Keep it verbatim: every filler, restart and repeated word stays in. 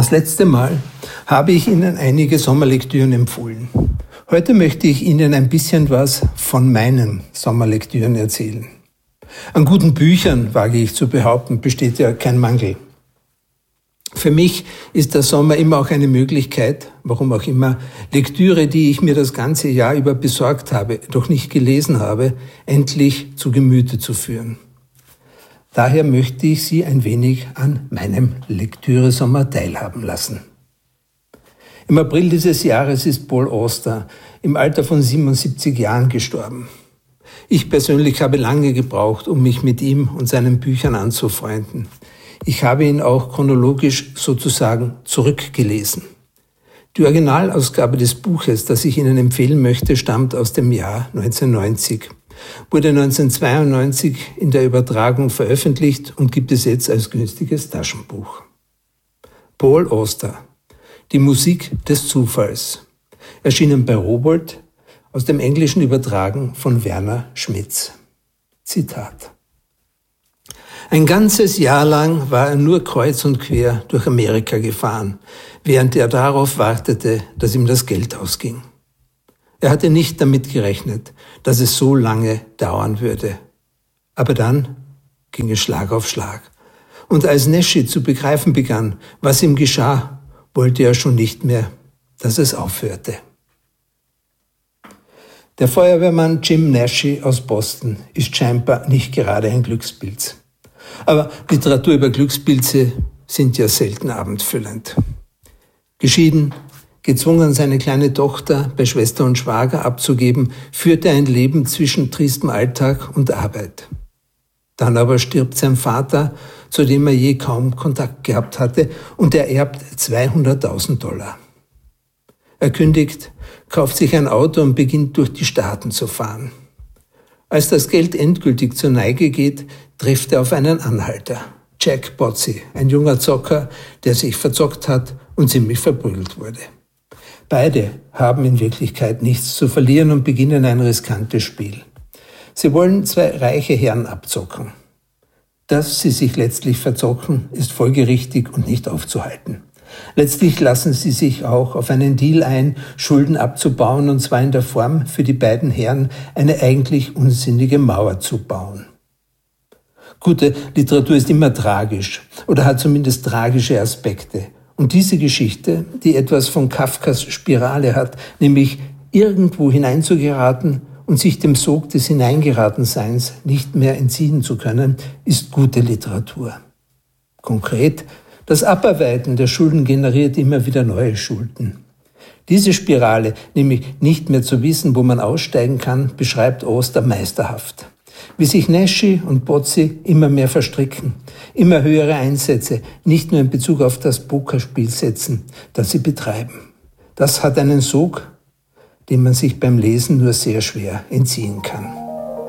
Das letzte Mal habe ich Ihnen einige Sommerlektüren empfohlen. Heute möchte ich Ihnen ein bisschen was von meinen Sommerlektüren erzählen. An guten Büchern, wage ich zu behaupten, besteht ja kein Mangel. Für mich ist der Sommer immer auch eine Möglichkeit, warum auch immer, Lektüre, die ich mir das ganze Jahr über besorgt habe, doch nicht gelesen habe, endlich zu Gemüte zu führen. Daher möchte ich Sie ein wenig an meinem Lektüre-Sommer teilhaben lassen. Im April dieses Jahres ist Paul Auster im Alter von siebenundsiebzig Jahren gestorben. Ich persönlich habe lange gebraucht, um mich mit ihm und seinen Büchern anzufreunden. Ich habe ihn auch chronologisch sozusagen zurückgelesen. Die Originalausgabe des Buches, das ich Ihnen empfehlen möchte, stammt aus dem Jahr neunzehnhundertneunzig, wurde neunzehnhundertzweiundneunzig in der Übertragung veröffentlicht und gibt es jetzt als günstiges Taschenbuch. Paul Auster, die Musik des Zufalls, erschienen bei Rowohlt, aus dem Englischen übertragen von Werner Schmitz. Zitat. Ein ganzes Jahr lang war er nur kreuz und quer durch Amerika gefahren, während er darauf wartete, dass ihm das Geld ausging. Er hatte nicht damit gerechnet, dass es so lange dauern würde. Aber dann ging es Schlag auf Schlag. Und als Naschy zu begreifen begann, was ihm geschah, wollte er schon nicht mehr, dass es aufhörte. Der Feuerwehrmann Jim Naschy aus Boston ist scheinbar nicht gerade ein Glückspilz. Aber Literatur über Glückspilze sind ja selten abendfüllend. Geschieden, gezwungen, seine kleine Tochter bei Schwester und Schwager abzugeben, führt er ein Leben zwischen triestem Alltag und Arbeit. Dann aber stirbt sein Vater, zu dem er je kaum Kontakt gehabt hatte, und er erbt zweihunderttausend Dollar. Er kündigt, kauft sich ein Auto und beginnt durch die Staaten zu fahren. Als das Geld endgültig zur Neige geht, trifft er auf einen Anhalter, Jack Botzi, ein junger Zocker, der sich verzockt hat und ziemlich verprügelt wurde. Beide haben in Wirklichkeit nichts zu verlieren und beginnen ein riskantes Spiel. Sie wollen zwei reiche Herren abzocken. Dass sie sich letztlich verzocken, ist folgerichtig und nicht aufzuhalten. Letztlich lassen sie sich auch auf einen Deal ein, Schulden abzubauen, und zwar in der Form, für die beiden Herren eine eigentlich unsinnige Mauer zu bauen. Gute Literatur ist immer tragisch oder hat zumindest tragische Aspekte. Und diese Geschichte, die etwas von Kafkas Spirale hat, nämlich irgendwo hineinzugeraten und sich dem Sog des Hineingeratenseins nicht mehr entziehen zu können, ist gute Literatur. Konkret, das Abarbeiten der Schulden generiert immer wieder neue Schulden. Diese Spirale, nämlich nicht mehr zu wissen, wo man aussteigen kann, beschreibt Auster meisterhaft. Wie sich Naschy und Botzi immer mehr verstricken, immer höhere Einsätze, nicht nur in Bezug auf das Pokerspiel setzen, das sie betreiben. Das hat einen Sog, dem man sich beim Lesen nur sehr schwer entziehen kann.